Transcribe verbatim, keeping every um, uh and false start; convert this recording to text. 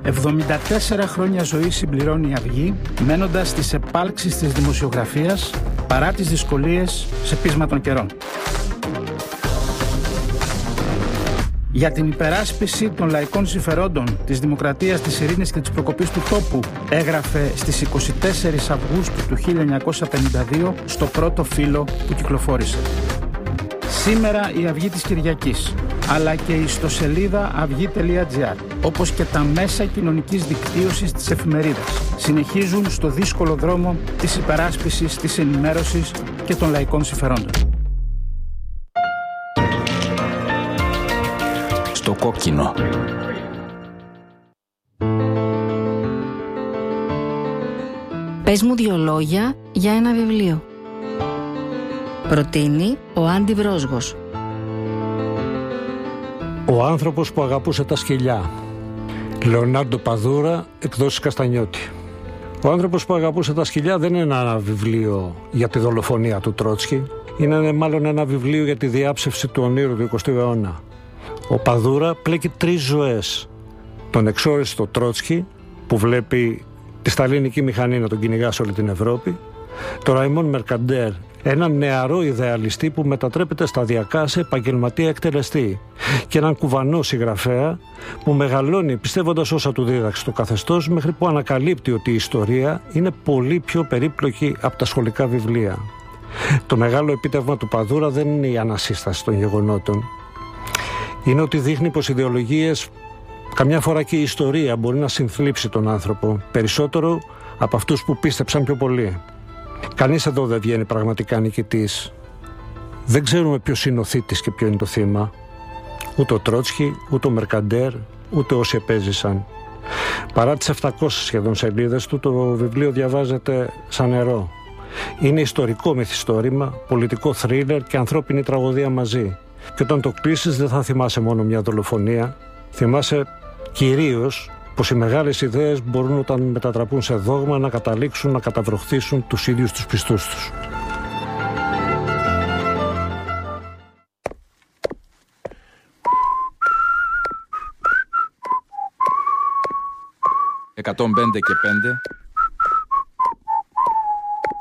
εβδομήντα τέσσερα χρόνια ζωή συμπληρώνει η Αυγή, μένοντας στις επάλξεις της δημοσιογραφίας παρά τις δυσκολίες σε πείσμα των καιρών. Για την υπεράσπιση των λαϊκών συμφερόντων, της δημοκρατίας, της ειρήνης και της προκοπής του τόπου, έγραφε στις εικοστή τέταρτη Αυγούστου του χίλια εννιακόσια πενήντα δύο στο πρώτο φύλλο που κυκλοφόρησε. Σήμερα η Αυγή της Κυριακής, αλλά και η ιστοσελίδα αυγή τελεία τζι άρ, όπως και τα μέσα κοινωνικής δικτύωσης της εφημερίδας, συνεχίζουν στο δύσκολο δρόμο της υπεράσπισης, της ενημέρωσης και των λαϊκών συμφερόντων. Στο κόκκινο. Πες μου δύο λόγια για ένα βιβλίο. Προτείνει ο Άντι Βρόσγος. Ο άνθρωπος που αγαπούσε τα σκυλιά. Λεωνάρντο Παδούρα, εκδόσεις Καστανιώτη. Ο άνθρωπος που αγαπούσε τα σκυλιά δεν είναι ένα βιβλίο για τη δολοφονία του Τρότσκι. Είναι μάλλον ένα βιβλίο για τη διάψευση του ονείρου του εικοστού αιώνα. Ο Παδούρα πλέκει τρεις ζωές. Τον εξόριστο Τρότσκι, που βλέπει τη σταλίνικη μηχανή να τον κυνηγά σε όλη την Ευρώπη. Το Ραϊμόν Μερκαντέρ, έναν νεαρό ιδεαλιστή που μετατρέπεται σταδιακά σε επαγγελματία εκτελεστή. Και έναν κουβανό συγγραφέα που μεγαλώνει πιστεύοντας όσα του δίδαξε το καθεστώς, μέχρι που ανακαλύπτει ότι η ιστορία είναι πολύ πιο περίπλοκη από τα σχολικά βιβλία. Το μεγάλο επίτευγμα του Παδούρα δεν είναι η ανασύσταση των γεγονότων. Είναι ότι δείχνει πως ιδεολογίες, καμιά φορά και η ιστορία, μπορεί να συνθλίψει τον άνθρωπο περισσότερο από αυτούς που πίστεψαν πιο πολύ. Κανείς εδώ δεν βγαίνει πραγματικά νικητής. Δεν ξέρουμε ποιος είναι ο θήτης και ποιο είναι το θύμα. Ούτε ο Τρότσκι, ούτε ο Μερκαντέρ, ούτε όσοι επέζησαν. Παρά τις επτακόσιες σχεδόν σελίδες του, το βιβλίο διαβάζεται σαν νερό. Είναι ιστορικό μυθιστόρημα, πολιτικό θρίλερ και ανθρώπινη τραγωδία μαζί. Και όταν το κλείσεις δεν θα θυμάσαι μόνο μια δολοφονία, θυμάσαι κυρίως πως οι μεγάλες ιδέες μπορούν όταν μετατραπούν σε δόγμα να καταλήξουν να καταβροχθήσουν τους ίδιους τους πιστούς τους. εκατόν πέντε και πέντε